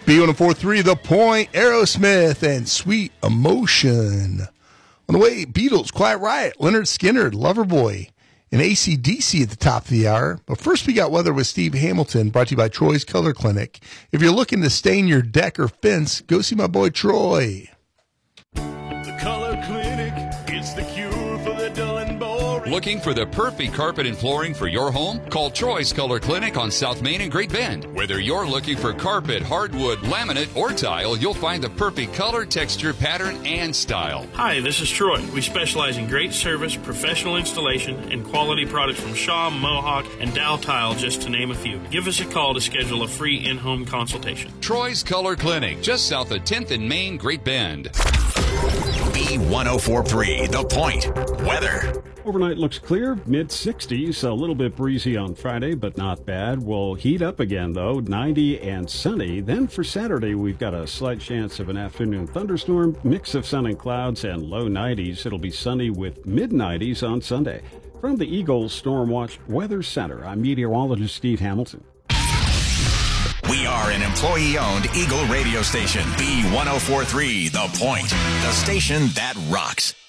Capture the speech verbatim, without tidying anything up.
B one oh four point three, The Point, Aerosmith, and Sweet Emotion. On the way, Beatles, Quiet Riot, Leonard Skinner, Loverboy, and A C D C at the top of the hour. But first, we got weather with Steve Hamilton, brought to you by Troy's Color Clinic. If you're looking to stain your deck or fence, go see my boy Troy. The Color Clinic, it's the cure for the dull and boring. Looking for the perfect carpet and flooring for your home? Call Troy's Color Clinic on South Main and Great Bend. Whether you're looking for carpet, hardwood, laminate, or tile, you'll find the perfect color, texture, pattern, and style. Hi, this is Troy. We specialize in great service, professional installation, and quality products from Shaw, Mohawk, and Dow Tile, just to name a few. Give us a call to schedule a free in-home consultation. Troy's Color Clinic, just south of tenth and Main, Great Bend. B one oh four point three, The Point. Weather. Overnight looks clear, mid sixties, a little bit breezy on Friday, but not bad. We'll heat up again, though, ninety and sunny. Then for Saturday, we've got a slight chance of an afternoon thunderstorm, mix of sun and clouds, and low nineties. It'll be sunny with mid nineties on Sunday. From the Eagle Storm Watch Weather Center, I'm meteorologist Steve Hamilton. We are an employee-owned Eagle radio station. B one oh four point three, The Point, the station that rocks.